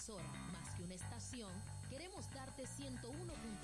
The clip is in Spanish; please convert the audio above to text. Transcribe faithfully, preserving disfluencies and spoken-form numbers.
emisora más que una estación, queremos darte ciento uno punto